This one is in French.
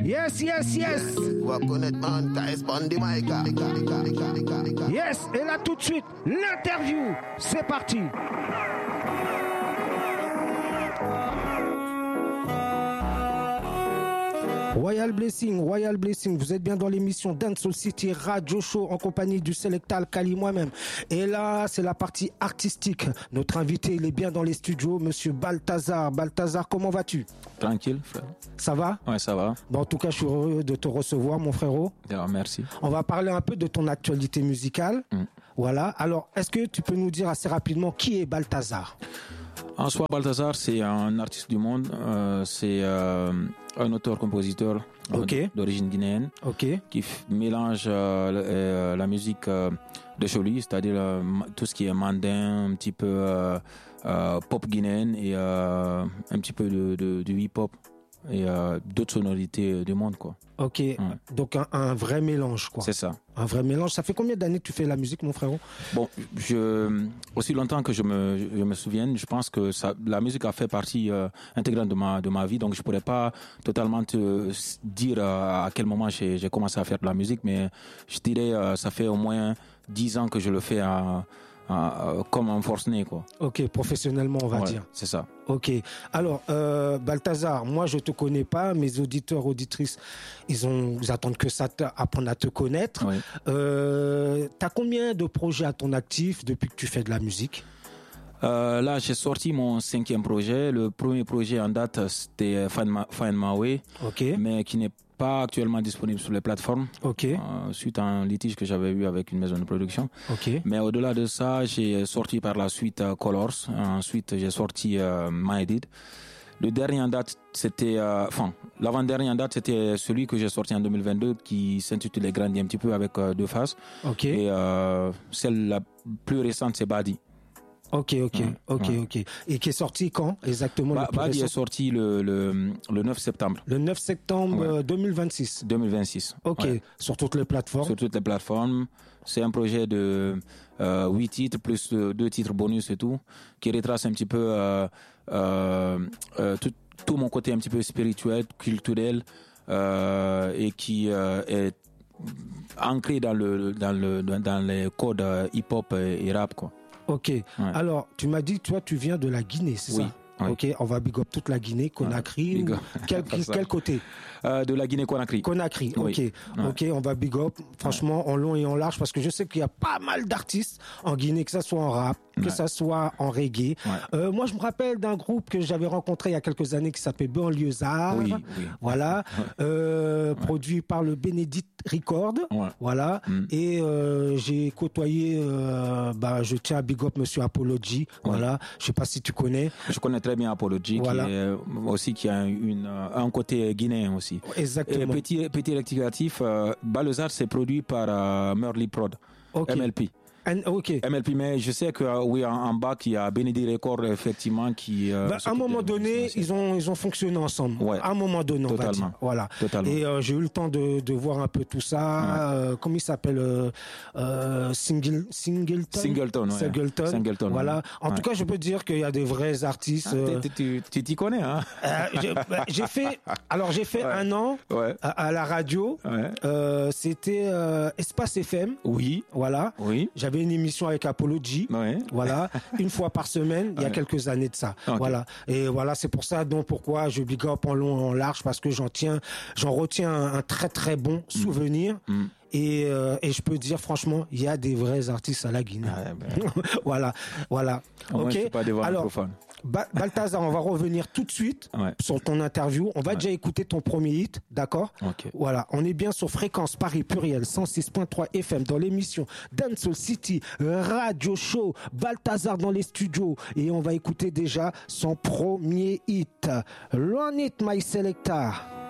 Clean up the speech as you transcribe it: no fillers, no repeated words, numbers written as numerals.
Yes, yes, yes. Yes, et là tout de suite, l'interview. C'est parti. Royal Blessing, vous êtes bien dans l'émission Dancehall City Radio Show en compagnie du Selectal Kali, moi-même. Et là, c'est la partie artistique. Notre invité, il est bien dans les studios, monsieur Balthazar. Balthazar, comment vas-tu? Tranquille, frère. Ça va? Ouais, ça va. Bon, en tout cas, je suis heureux de te recevoir, mon frérot. Alors, merci. On va parler un peu de ton actualité musicale. Voilà. Alors, est-ce que tu peux nous dire assez rapidement qui est Balthazar? En soi, Balthazar, c'est un artiste du monde. C'est un auteur-compositeur d'origine guinéenne qui mélange la musique de Choli, c'est-à-dire tout ce qui est mandin, un petit peu pop guinéenne et un petit peu du hip-hop et d'autres sonorités du monde, quoi. Ok, donc un vrai mélange, quoi. C'est ça. Un vrai mélange. Ça fait combien d'années que tu fais la musique, mon frérot? Bon, aussi longtemps que je me souvienne, je pense que la musique a fait partie intégrante de ma vie, donc je pourrais pas totalement te dire à quel moment j'ai commencé à faire de la musique, mais je dirais ça fait au moins 10 ans que je le fais comme un forcené, quoi. Ok, professionnellement, on va dire. C'est ça. Ok. Alors, Balthazar, moi, je te connais pas. Mes auditeurs, auditrices, ils attendent que ça apprendre à te connaître. Oui. T'as combien de projets à ton actif depuis que tu fais de la musique? Là, j'ai sorti mon 5e projet. Le premier projet en date, c'était Find My Way, mais qui n'est pas actuellement disponible sur les plateformes, suite à un litige que j'avais eu avec une maison de production. Mais au-delà de ça, j'ai sorti par la suite Colors. Ensuite, j'ai sorti Minded. Le dernier en date, c'était, l'avant-dernier en date, c'était celui que j'ai sorti en 2022, qui s'intitulait Grandi un petit peu avec 2 faces. Et celle la plus récente, c'est Badi. Ok. Et qui est sorti quand exactement? Badi est sorti le 9 septembre. Le 9 septembre 2026. 2026. Ok, sur toutes les plateformes. Sur toutes les plateformes. C'est un projet de 8 titres plus 2 titres bonus et tout, qui retrace un petit peu tout mon côté un petit peu spirituel, culturel, et qui est ancré dans les codes hip-hop et rap, quoi. Ok. Alors, tu m'as dit, toi, tu viens de la Guinée, c'est ça? Oui. Ok, on va big up toute la Guinée, Conakry. Quel côté? De la Guinée-Conakry. Conakry, ok, on va big up, franchement, en long et en large, parce que je sais qu'il y a pas mal d'artistes en Guinée, que ça soit en rap, que ça soit en reggae. Moi, je me rappelle d'un groupe que j'avais rencontré il y a quelques années qui s'appelait Banlieusard. Voilà, produit par le Benedict Record. Voilà, et j'ai côtoyé, je tiens à big up Monsieur Apology. Voilà, je sais pas si tu connais. Je connais très bien Apology, qui a un côté guinéen aussi. Exactement. Et petit rectificatif, Balthazar c'est produit par Merly Prod, MLP. MLP, mais je sais que en bas il y a Benedict Record effectivement qui. À un moment donné, ils ont fonctionné ensemble. À un moment donné, on va dire. Voilà. Totalement. Et j'ai eu le temps de voir un peu tout ça. Comment il s'appelle? Singleton. Voilà. En tout cas, je peux dire qu'il y a des vrais artistes. Tu t'y connais, hein? J'ai fait un an à la radio. C'était Espace FM. Oui. Voilà. Oui. J'avais une émission avec Apology, voilà, une fois par semaine, il y a quelques années de ça. Voilà. Et voilà, c'est pour ça pourquoi je big up en long et en large, parce que j'en retiens un très très bon souvenir. Et je peux dire franchement, il y a des vrais artistes à la Guinée. Voilà. Ok. Je suis pas alors, profane. Balthazar, on va revenir tout de suite sur ton interview. On va déjà écouter ton premier hit, d'accord? Voilà, on est bien sur Fréquence Paris Pluriel 106.3 FM dans l'émission Dancehall City Radio Show. Balthazar dans les studios et on va écouter déjà son premier hit. Run it, my selector.